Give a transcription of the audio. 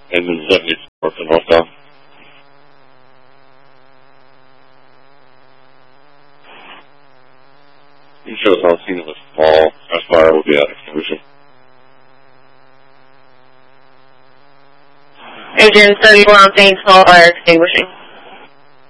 Engine 74 to northbound. You show us on scene of a small house fire will be extinguishing. Engine 31 on scene, small fire extinguishing.